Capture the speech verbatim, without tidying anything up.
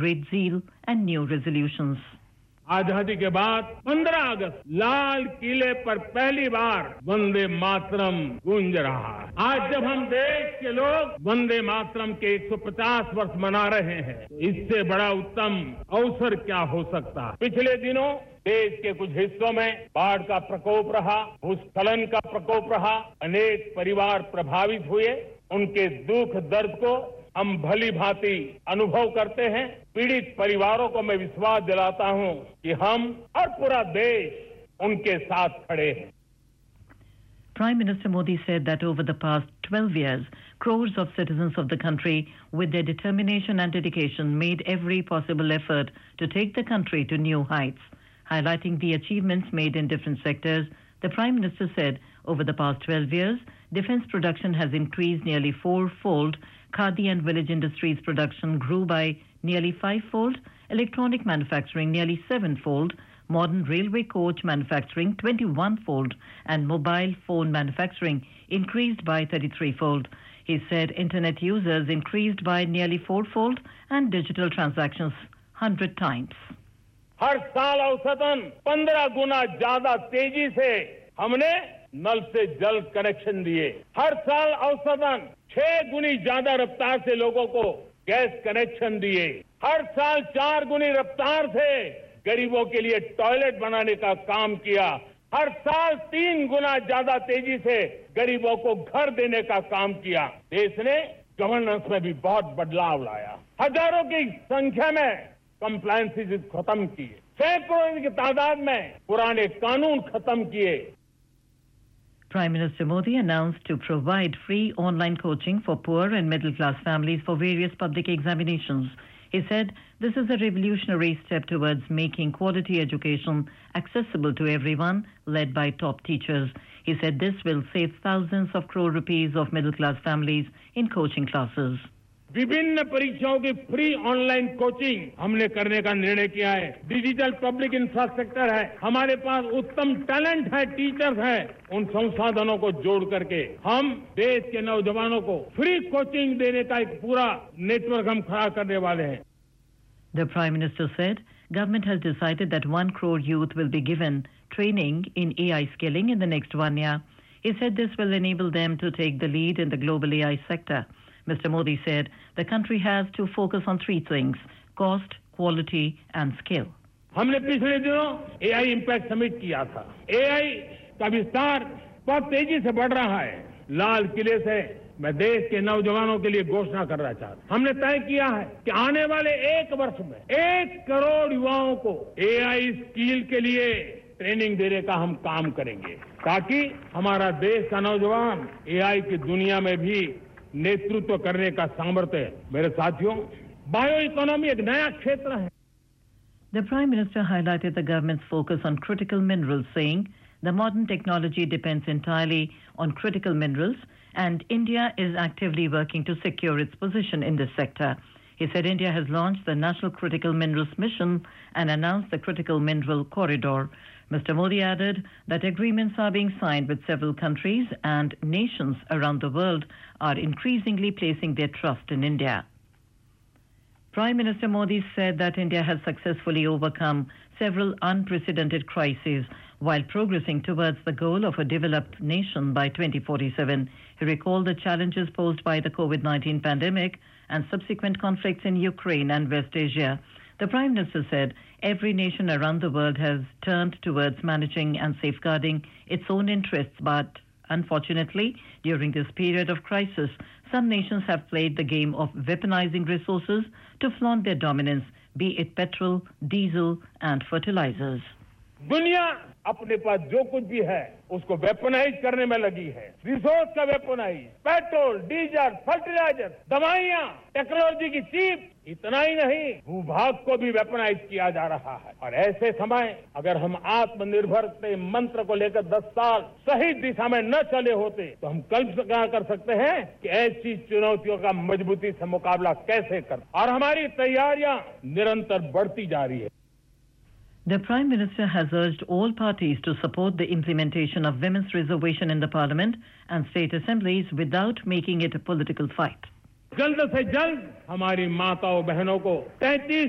great zeal and new resolutions. आजादी के बाद पंद्रह अगस्त लाल किले पर पहली बार वंदे मातरम गूंज रहा है। आज जब हम देश के लोग वंदे मातरम के एक सौ पचास वर्ष मना रहे हैं तो इससे बड़ा उत्तम अवसर क्या हो सकता है। पिछले दिनों देश के कुछ हिस्सों में बाढ़ का प्रकोप रहा, भूस्खलन का प्रकोप रहा, अनेक परिवार प्रभावित हुए। उनके दुख दर्द को हम भली भांति अनुभव करते हैं। पीड़ित परिवारों को मैं विश्वास दिलाता हूं कि हम और पूरा देश उनके साथ खड़े हैं। Prime Minister Modi said that over the past twelve years, crores of citizens of the country, with their determination and dedication, made every possible effort to take the country to new heights. Highlighting the achievements made in different sectors, the Prime Minister said over the past twelve years, defence production has increased nearly fourfold, khadi and village industries production grew by nearly fivefold, electronic manufacturing nearly sevenfold, modern railway coach manufacturing twenty-one-fold, and mobile phone manufacturing increased by thirty-three-fold. He said internet users increased by nearly fourfold and digital transactions one hundred times. हर साल औसतन पंद्रह गुना ज्यादा तेजी से हमने नल से जल connection दिए। हर साल औसतन छह गुनी ज्यादा रफ्तार से लोगों को गैस कनेक्शन दिए। हर साल चार गुनी रफ्तार से गरीबों के लिए टॉयलेट बनाने का काम किया। हर साल तीन गुना ज्यादा तेजी से गरीबों को घर देने का काम किया। देश ने गवर्नेंस में भी बहुत बदलाव लाया। हजारों की संख्या में कंप्लायंसेस खत्म किए। सैकड़ों की तादाद में पुराने कानून खत्म किए। Prime Minister Modi announced to provide free online coaching for poor and middle-class families for various public examinations. He said this is a revolutionary step towards making quality education accessible to everyone, led by top teachers. He said this will save thousands of crore rupees of middle-class families in coaching classes. विभिन्न परीक्षाओं की free online coaching हमने करने का निर्णय किया है। Digital public infrastructure है, हमारे पास उत्तम टैलेंट है, टीचर्स हैं। उन संसाधनों को जोड़ करके हम देश के नौजवानों को फ्री कोचिंग देने का एक पूरा नेटवर्क हम खड़ा करने वाले हैं। The Prime Minister said government has decided that one crore youth will be given training in A I skilling in the next one year. He said this will enable them to take the lead in the global A I sector. Mister Modi said the country has to focus on three things: cost, quality and skill. हमने पिछले दिनों A I impact summit किया था। A I का विस्तार बहुत तेजी से बढ़ रहा है। लाल किले से मैं देश के नौजवानों के लिए घोषणा करना चाहता हूं। हमने तय किया है कि आने वाले एक वर्ष में एक करोड़ युवाओं को A I स्किल के लिए ट्रेनिंग देने का हम काम करेंगे, ताकि हमारा देश का नौजवान A I की दुनिया में भी नेतृत्व करने का सामर्थ्य है। मेरे साथियों, बायो इकोनॉमी एक नया क्षेत्र है। The Prime Minister highlighted the government's focus on critical minerals, saying the modern technology depends entirely on critical minerals and India is actively working to secure its position in this sector. He said India has launched the National Critical Minerals Mission and announced the Critical Mineral Corridor. Mister Modi added that agreements are being signed with several countries and nations around the world are increasingly placing their trust in India. Prime Minister Modi said that India has successfully overcome several unprecedented crises while progressing towards the goal of a developed nation by twenty forty-seven. He recalled the challenges posed by the COVID nineteen pandemic and subsequent conflicts in Ukraine and West Asia. The Prime Minister said every nation around the world has turned towards managing and safeguarding its own interests, but unfortunately, during this period of crisis, some nations have played the game of weaponizing resources to flaunt their dominance, be it petrol, diesel, and fertilizers. दुनिया अपने पास जो कुछ भी है उसको weaponise करने में लगी है। रिसोर्स का वेपनाइज, पेट्रोल, डीजल, फर्टिलाइजर, दवाइयां, टेक्नोलॉजी की चीप, इतना ही नहीं भूभाग को भी वेपनाइज किया जा रहा है। और ऐसे समय अगर हम आत्मनिर्भर के मंत्र को लेकर दस साल सही दिशा में न चले होते तो हम कल्पना कर सकते हैं कि ऐसी चुनौतियों का मजबूती से मुकाबला कैसे कर। और हमारी तैयारियां निरंतर बढ़ती जा रही है। The Prime Minister has urged all parties to support the implementation of women's reservation in the Parliament and state assemblies without making it a political fight. जल्द से जल्द हमारी माताओं बहनों को तैंतीस